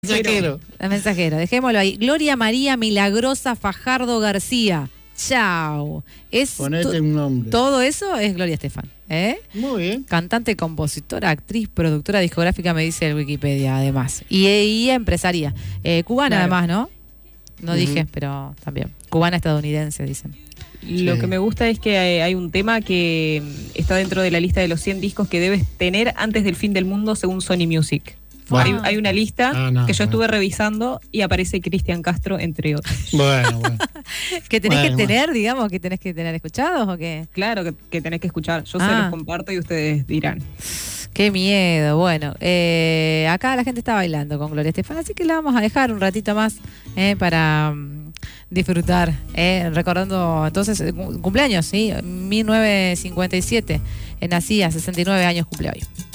Mensajero. El mensajero, dejémoslo ahí. Gloria María Milagrosa Fajardo García. Chao. Ponete un nombre. Todo eso es Gloria Estefan. Muy bien. Cantante, compositora, actriz, productora discográfica, me dice el Wikipedia, además. Y empresaria. Cubana, claro. Además, ¿no? No dije, pero también. Cubana estadounidense, dicen. Lo que me gusta es que hay un tema que está dentro de la lista de los 100 discos que debes tener antes del fin del mundo, según Sony Music. Bueno. Hay una lista que yo estuve revisando y aparece Cristian Castro, entre otros. Bueno. ¿Que tenés que tener, digamos, que tenés que tener escuchados o qué? Claro, que tenés que escuchar. Yo se los comparto y ustedes dirán. Qué miedo. Bueno, acá la gente está bailando con Gloria Estefan, así que la vamos a dejar un ratito más para disfrutar. Recordando entonces cumpleaños, ¿sí? 1957. Nacía, 69 años cumple hoy.